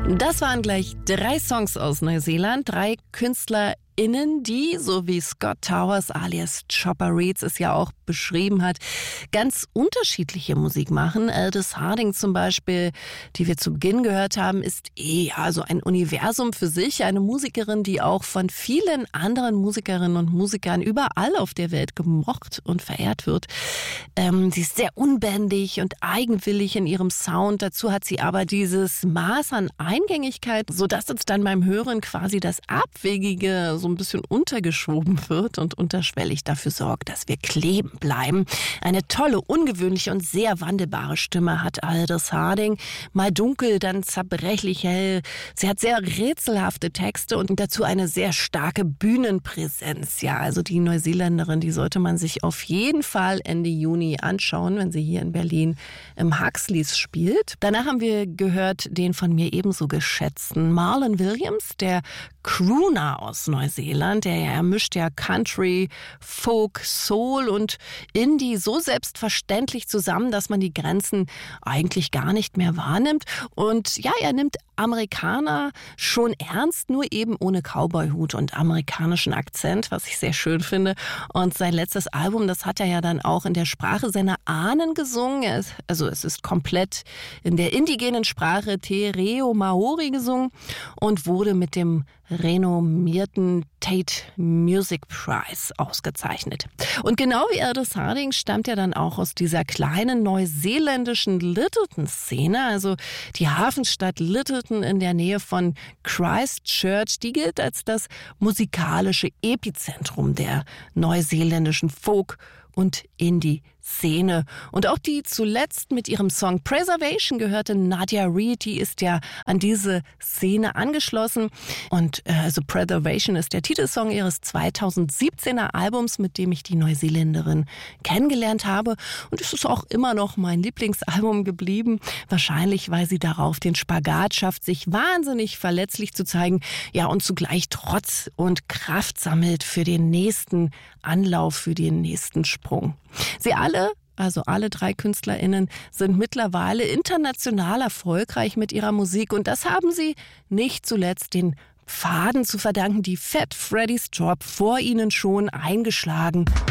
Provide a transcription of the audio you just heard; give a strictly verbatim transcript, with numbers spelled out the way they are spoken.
Das waren gleich drei Songs aus Neuseeland, drei KünstlerInnen, die, so wie Scott Towers alias Chopper Reads es ja auch beschrieben hat, ganz unterschiedliche Musik machen. Aldous Harding zum Beispiel, die wir zu Beginn gehört haben, ist eh ja so ein Universum für sich. Eine Musikerin, die auch von vielen anderen Musikerinnen und Musikern überall auf der Welt gemocht und verehrt wird. Ähm, sie ist sehr unbändig und eigenwillig in ihrem Sound. Dazu hat sie aber dieses Maß an Eingängigkeit, sodass uns dann beim Hören quasi das Abwegige so ein bisschen untergeschoben wird und unterschwellig dafür sorgt, dass wir kleben bleiben. Eine tolle, ungewöhnliche und sehr wandelbare Stimme hat Aldous Harding. Mal dunkel, dann zerbrechlich hell. Sie hat sehr rätselhafte Texte und dazu eine sehr starke Bühnenpräsenz. Ja, also die Neuseeländerin, die sollte man sich auf jeden Fall Ende Juni anschauen, wenn sie hier in Berlin im Huxleys spielt. Danach haben wir gehört den von mir ebenso geschätzten Marlon Williams, der Crooner aus Neuseeland, der ja mischt ja Country, Folk, Soul und Indie so selbstverständlich zusammen, dass man die Grenzen eigentlich gar nicht mehr wahrnimmt. Und ja, er nimmt Amerikaner schon ernst, nur eben ohne Cowboyhut und amerikanischen Akzent, was ich sehr schön finde. Und sein letztes Album, das hat er ja dann auch in der Sprache seiner Ahnen gesungen. Er ist, also es ist komplett in der indigenen Sprache Te Reo Maori gesungen und wurde mit dem renommierten Tate Music Prize ausgezeichnet. Und genau wie Aldous Harding stammt er dann auch aus dieser kleinen neuseeländischen Lyttelton-Szene, also die Hafenstadt Lyttelton in der Nähe von Christchurch, die gilt als das musikalische Epizentrum der neuseeländischen Folk- und Indie-Szene. Und auch die zuletzt mit ihrem Song Preservation gehörte Nadia Reid, die ist ja an diese Szene angeschlossen. Und äh, also Preservation ist der Titelsong ihres zweitausendsiebzehner Albums, mit dem ich die Neuseeländerin kennengelernt habe. Und es ist auch immer noch mein Lieblingsalbum geblieben. Wahrscheinlich, weil sie darauf den Spagat schafft, sich wahnsinnig verletzlich zu zeigen, ja, und zugleich Trotz und Kraft sammelt für den nächsten Anlauf, für den nächsten Sprung. Sie alle, also alle drei KünstlerInnen, sind mittlerweile international erfolgreich mit ihrer Musik und das haben sie nicht zuletzt den Pfaden zu verdanken, die Fat Freddy's Job vor ihnen schon eingeschlagen